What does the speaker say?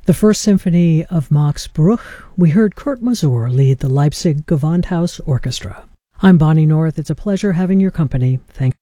The First Symphony of Max Bruch, we heard Kurt Masur lead the Leipzig Gewandhaus Orchestra. I'm Bonnie North. It's a pleasure having your company. Thanks.